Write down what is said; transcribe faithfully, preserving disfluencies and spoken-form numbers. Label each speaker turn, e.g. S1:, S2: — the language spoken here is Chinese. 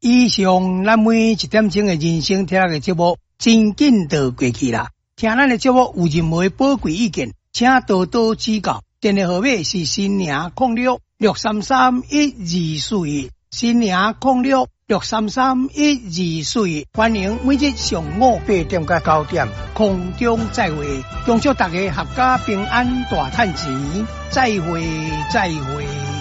S1: 以上咱每一点钟的人生听的节目，真紧就过去啦。听咱的节目有任何宝贵意见，请多多指教。电话号码是新娘零六六三三一二四一，新娘零六六三三一二四一。欢迎每日上午八点到九点空中再会，恭祝大家阖家平安大赚钱，再会再会。